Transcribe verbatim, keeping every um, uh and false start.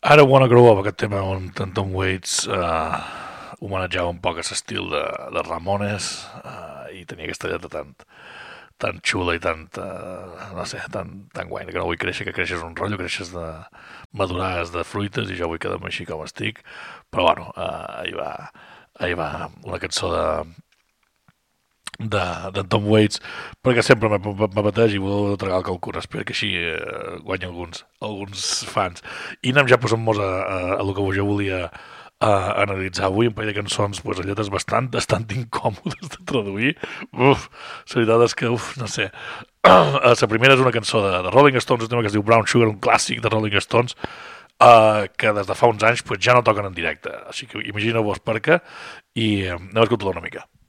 I don't wanna grow up, aquest tema on en Tom Waits uh, homenatjava un poc aquest estil de, de Ramones uh, i tenia aquesta lletra tan, tan xula i tan, uh, no sé, tan, tan guai, que no vull créixer, que creixes un rotllo, creixes de madurades de fruites i jo vull quedar-me així com estic, però bueno, uh, ahí va, ahí va una cançó de, de, de Tom Waits, perquè sempre m'apeteix i vull tragar el calcul, espero que així eh, guanyi alguns, alguns fans. I anem ja posant-nos a, a, a el que jo volia a analitzar avui, un parell de cançons pues, a lletres bastant, bastant incòmodes de traduir. Uf, la veritat és que, uf, no sé. La primera és una cançó de, de Rolling Stones, un tema que es diu Brown Sugar, un clàssic de Rolling Stones, uh, que des de fa uns anys pues, ja no toquen en directe. Així que imagina-vos per què i uh, anem a escoltar una mica.